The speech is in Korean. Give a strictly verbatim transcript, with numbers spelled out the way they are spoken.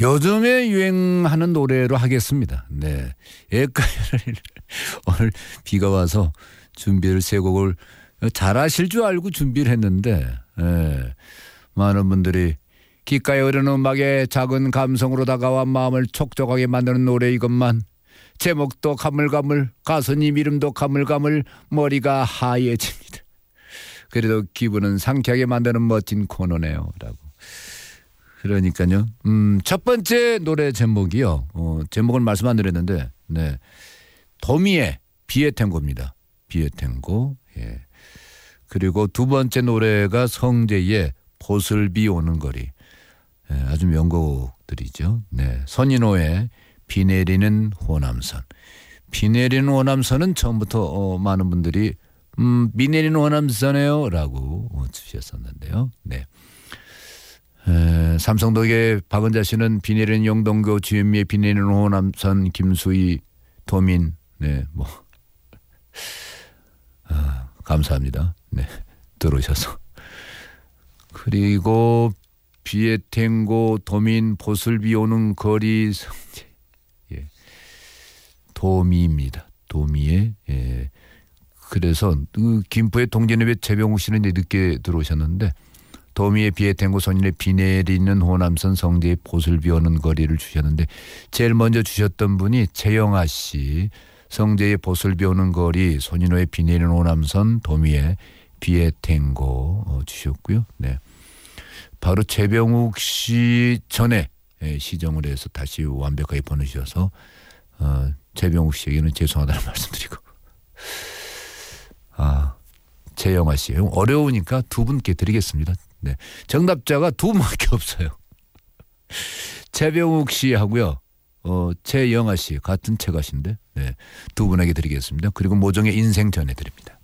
요즘에 유행하는 노래로 하겠습니다. 네. 예가를 오늘 비가 와서 준비를 세 곡을 잘하실 줄 알고 준비를 했는데, 예. 많은 분들이 귓가에 흐르는 음악에 작은 감성으로 다가와 마음을 촉촉하게 만드는 노래 이것만. 제목도 가물가물, 가수님 이름도 가물가물, 머리가 하얘집니다. 그래도 기분은 상쾌하게 만드는 멋진 코너네요. 라고. 그러니까요. 음, 첫 번째 노래 제목이요. 어, 제목은 말씀 안 드렸는데, 네. 도미의 비의 탱고입니다. 비의 탱고. 예. 그리고 두 번째 노래가 성재의 보슬비 오는 거리. 예, 아주 명곡들이죠. 네. 선인호의 비 내리는 호남선. 비 내리는 호남선은 처음부터 어, 많은 분들이 음, 비 내리는 호남선이에요 라고 주셨었는데요. 네. 에, 삼성동의 박은자 씨는 비 내리는 영동교 주현미의 비 내리는 호남선 김수희 도민 네, 뭐 아, 감사합니다. 네, 들어오셔서. 그리고 비의 탱고 도민 보슬비 오는 거리 성재 예. 도미입니다. 도미의 예. 그래서 그 김포의 동진읍의 최병욱 씨는 이제 늦게 들어오셨는데 도미의 비의 탱고 선인의 비 내리는 호남선 성재의 보슬비 오는 거리를 주셨는데 제일 먼저 주셨던 분이 최영아 씨 성재의 보슬비 오는 거리 손인호의 비 내리는 호남선 도미의 비의 탱고 주셨고요. 네. 바로 최병욱 씨 전에 시정을 해서 다시 완벽하게 보내주셔서 어, 최병욱 씨에게는 죄송하다는 말씀드리고 아 최영아 씨 어려우니까 두 분께 드리겠습니다. 네. 정답자가 두 분밖에 없어요. 최병욱 씨하고요. 어, 최영아 씨 같은 최가씨인데 네. 두 분에게 드리겠습니다. 그리고 모종의 인생 전해드립니다.